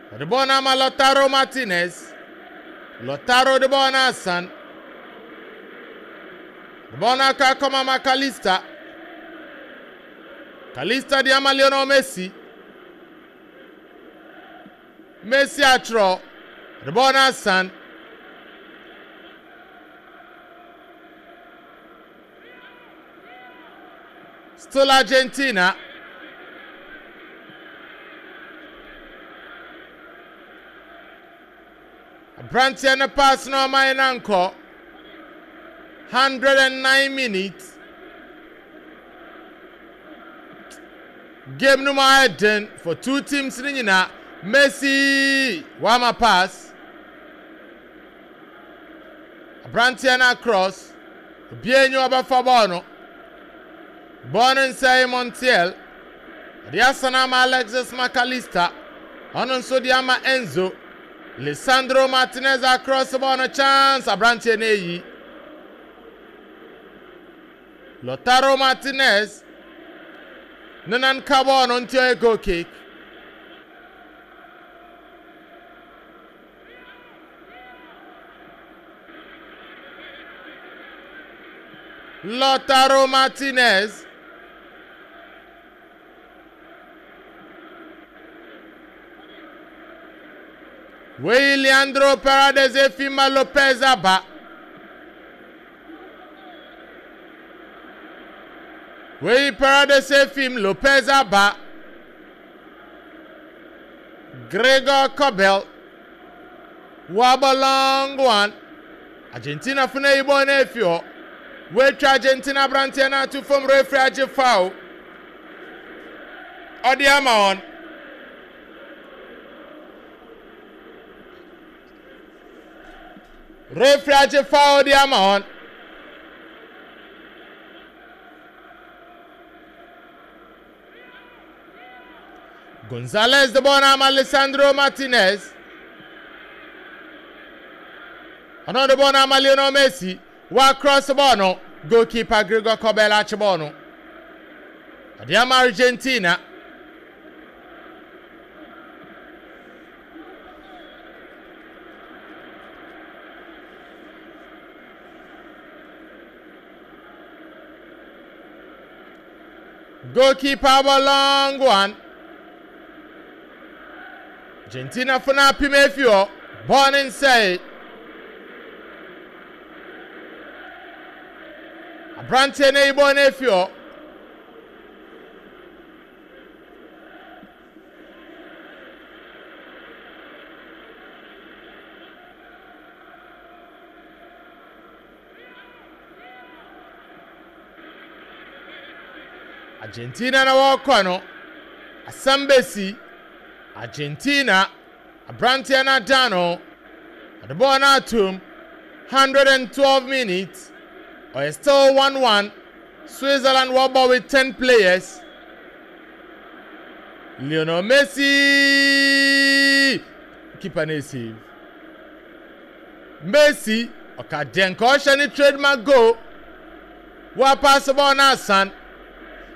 The ball now Lautaro Martinez. Lautaro the ball now San. The ball now come McAllister. Calista di Lionel Messi. Messi atro. The ball now San. Still Argentina. Branty and the pass no my anchor. 109 minutes. Game number 10 for two teams in Messi. Wama pass. Branty and across. Bienyo Abafabono. Born inside Montiel. The Asanama Alexis McAllister. Ononso Diama Enzo. Lisandro Martinez across the ball, a chance. Abranche Neyi. Lautaro Martinez. Nanan Cabon until a goal kick. Lautaro Martinez. Leandro Paredes Efima Lopez Aba. Paredes Efim Lopez Aba. Gregor Kobel. Wabalong one. Argentina funa ibo nefio. Wait Argentina Brantiana to form referee foul. Odiama on. Referee foul the amount. Gonzalez the Bonam Alessandro Martinez. Another Bonam Lionel Messi. Walk across the bono. Goalkeeper Gregor Kobel Archibono. The Argentina. Goalkeeper long one. Argentina for now Pimefio. Born inside. Abrante Neighbor Nefio. Argentina na wakwano Asambesi Argentina Abrantia na Dano the ball na tum 112 minutes or still 1-1 Switzerland wobble with 10 players Lionel Messi keeper na save Messi okadenko shani trademark go wa pass ball na San